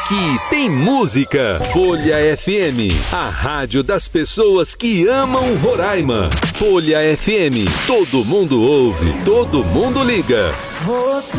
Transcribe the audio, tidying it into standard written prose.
Aqui tem música. Folha FM, a rádio das pessoas que amam Roraima. Folha FM, todo mundo ouve, todo mundo liga. Você